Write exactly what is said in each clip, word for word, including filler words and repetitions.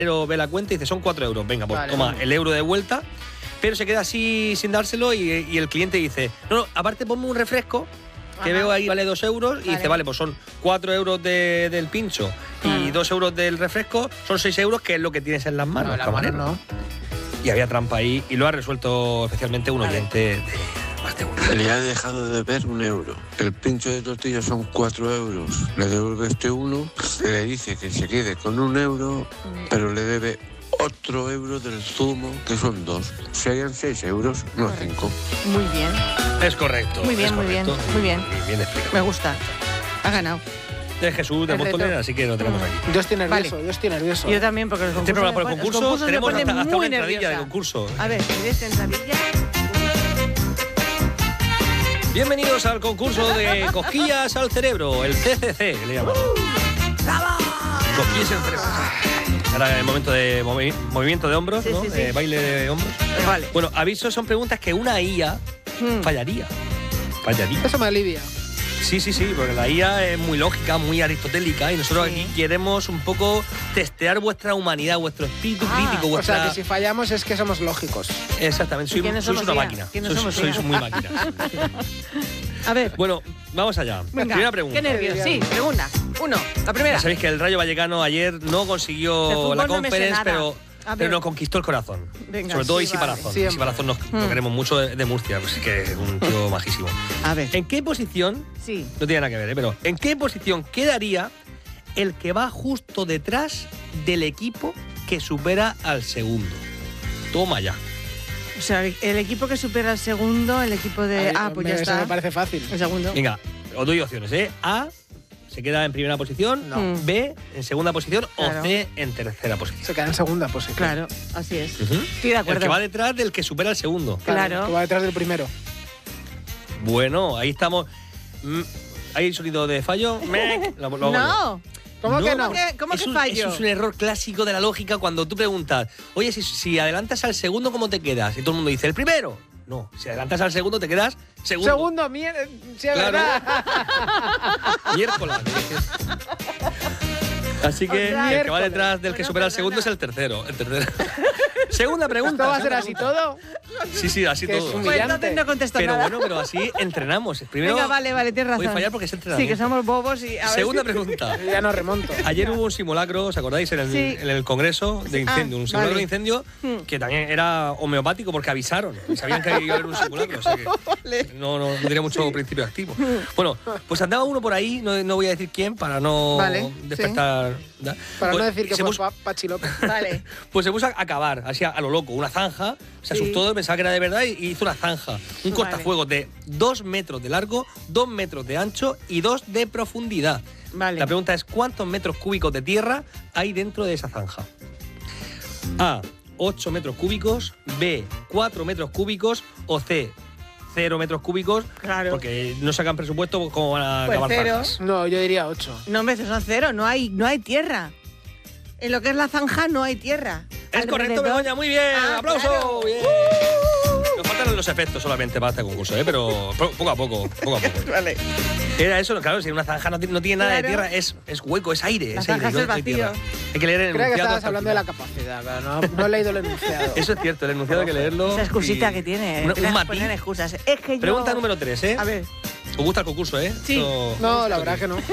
Pero ve la cuenta y dice, son cuatro euros. Venga, pues vale, toma vale. el euro de vuelta. Pero se queda así sin dárselo y, y el cliente dice, no, no, aparte ponme un refresco, que Ajá. veo ahí vale dos euros. Y Vale. dice, vale, pues son cuatro euros de, del pincho y Ah. dos euros del refresco, son seis euros, que es lo que tienes en las manos, No, la mano camarero. no. Y había trampa ahí y lo ha resuelto especialmente un Vale. oyente de más de uno. Le ha dejado de ver un euro. El pincho de tortilla son cuatro euros. Le devuelve este uno, le dice que se quede con un euro, pero le debe otro euro del zumo, que son dos. Serían seis euros, no cinco. Muy bien, Es correcto. Muy bien, es muy bien, correcto. muy bien. Bien, bien explicado. me gusta. Ha ganado. Es Jesús de El reto. Móstoles, así que lo tenemos aquí. Yo estoy nervioso, Vale. yo estoy nervioso. Yo también, porque los Este concursos, programa por el me pon- los concurso concursos me tenemos ponen hasta, hasta muy una entradilla nerviosa. de concurso. A ver, ¿quieres entradilla? Bienvenidos al concurso de cosquillas al cerebro, el C C C, le llamamos. Cosquillas al cerebro. Ahora el momento de movi- movimiento de hombros, Sí, ¿no? sí, sí. Eh, baile de hombros. Vale. Bueno, aviso, son preguntas que una I A Hmm. fallaría. Fallaría. Eso me alivia. Sí, sí, sí, porque la I A es muy lógica, muy aristotélica y nosotros Sí. aquí queremos un poco testear vuestra humanidad, vuestro espíritu Ah, crítico, O vuestra... sea, que si fallamos es que somos lógicos. Exactamente, sois, ¿Quiénes sois somos una I A? máquina. ¿Quiénes Sois, somos I A? sois muy máquinas. A ver, Bueno, vamos allá. venga. Primera pregunta. Qué nervios. Sí, pregunta. Uno, la primera. Ya sabéis que el Rayo Vallecano ayer no De consiguió fútbol la no me sé conference, nada. pero, A ver. pero nos conquistó el corazón. Venga, Sobre todo sí, Isi vale. Palazón. Siempre. Isi Palazón nos, nos Hmm. queremos mucho de, de Murcia, pues sí que es un tío majísimo. A ver. ¿En qué posición, Sí. no tiene nada que ver, ¿eh? pero ¿en qué posición quedaría el que va justo detrás del equipo que supera al segundo? Toma ya. O sea, el equipo que supera al segundo, el equipo de... Ay, Ah, pues me- ya eso está. me parece fácil. El segundo. Venga, os doy opciones, ¿eh? A, se queda en primera posición, No. B, en segunda posición Claro. o C, en tercera posición. Se queda en segunda posición. Claro, así es. Ujú. Estoy de El acuerdo. que va detrás del que supera al segundo. Claro. Que va detrás del primero. Bueno, ahí estamos. Mm, ¿Hay sonido de fallo? Mec. Lo- lo hago yo. No. ¿Cómo que no? ¿Cómo que, cómo Es que un- fallo? Eso es un error clásico de la lógica cuando tú preguntas, oye, si, si adelantas al segundo, ¿cómo te quedas? Y todo el mundo dice, ¿el primero? No, si adelantas al segundo, te quedas segundo. Segundo, mierda. Sí, es Claro. verdad. Miércoles. Así que Otra el que va miércoles. detrás del que Bueno, supera al perdona. segundo es el tercero. El tercero. Segunda pregunta. ¿Esto va a ser segunda así pregunta. todo? Sí, sí, así Que es todo. un Pues humillante. entonces no contesto Pero nada. bueno, pero así entrenamos. Primero, Venga, vale, vale, tienes razón. voy a fallar porque es Sí, entrenamiento. que somos bobos y... A ver Segunda si- pregunta. Yo ya no remonto. Ayer hubo un simulacro, ¿os acordáis? En el, Sí. en el Congreso de Incendio. Ah, un simulacro vale. de incendio Hmm. que también era homeopático porque avisaron. Sabían que iba a haber un simulacro. O sea que no, no, no tenía mucho principio activo. Bueno, pues andaba uno por ahí, no, no voy a decir quién para no Vale, despertar. ¿da? Para Pues no decir que se fue puso- Pa- Pachi López. Vale. Pues se puso a cavar, así a, a lo loco, una zanja. Se Sí. asustó, pensaba que era de verdad y, y hizo una zanja. Un Vale. cortafuegos de dos metros de largo, dos metros de ancho y dos de profundidad. Vale. La pregunta es, ¿cuántos metros cúbicos de tierra hay dentro de esa zanja? A, ocho metros cúbicos, B, cuatro metros cúbicos o C, cero metros cúbicos, Claro. porque no sacan presupuesto, pues, ¿cómo van a Pues cavar cero. zanjas? No, yo diría ocho. No, hombre, esos son cero. No hay, no hay tierra. En lo que es la zanja no hay tierra. Es correcto, Alrededor- Begoña, muy bien, Ah, aplauso. claro. Bien. Nos faltan los efectos solamente para este concurso, ¿eh? Pero po- poco a poco, poco a poco. Vale. Era eso, claro, si una zanja no, tiene- no tiene nada de Claro. tierra, es, es hueco, es aire. La es aire, zanja es no- el no hay vacío. tierra. Hay que leer el Creo que enunciado estabas hasta el hablando de la final. capacidad, pero no, no he leído el enunciado. Eso es cierto, el enunciado hay que leerlo. Esa excusita y- que tiene. Una- Tienes un que matiz. poner excusas. Es que yo... Pregunta número tres, ¿eh? A ver. ¿Os gusta el concurso, eh? Sí. Esto- No, la verdad que no.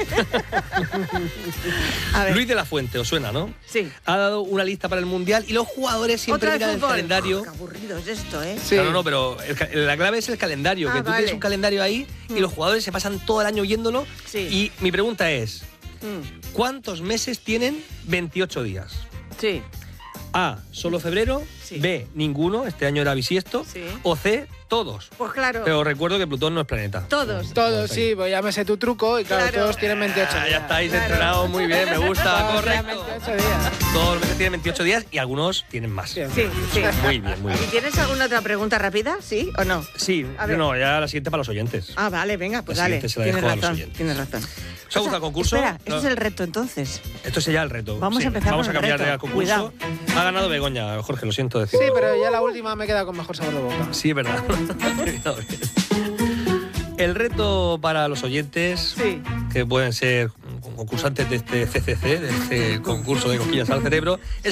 A ver. Luis de la Fuente, os suena, ¿no? Sí. Ha dado una lista para el Mundial y los jugadores siempre Otra vez miran el fútbol. calendario. Oh, qué aburrido es esto, ¿eh? Sí. Claro, no, pero el ca- la clave es el calendario, Ah, que tú vale. tienes un calendario ahí y los jugadores se pasan todo el año viéndolo. Sí. Y mi pregunta es, Mm, ¿cuántos meses tienen veintiocho días? Sí. A, solo febrero, Sí. B, ninguno, este año era bisiesto, Sí. o C, todos. Pues claro. Pero recuerdo que Plutón no es planeta. Todos. Todos, sí, pues ya me sé tu truco y claro, Claro. todos tienen veintiocho Ah, días. ya estáis Claro. entrenados muy bien, me gusta, Todos tienen correcto. veintiocho días. Todos los meses tienen veintiocho días y algunos tienen más. Bien. Sí, sí. Muy bien, muy ¿Y bien. tienes alguna otra pregunta rápida? ¿Sí o no? Sí, A ver. no, ya la siguiente para los oyentes. Ah, vale, venga, pues La dale. siguiente se la Tienes dejo a los razón, oyentes. tienes razón. ¿Os ha gustado el concurso? Espera, este No. es el reto entonces. Esto es ya el reto. Vamos a empezar Vamos con a el cambiar reto. de concurso. Cuidado. Ha ganado Begoña, Jorge, lo siento decir. Sí, pero ya la última me queda con mejor sabor de boca. Sí, es verdad. El reto para los oyentes, Sí. que pueden ser concursantes de este C C C, de este concurso de cosquillas al cerebro, es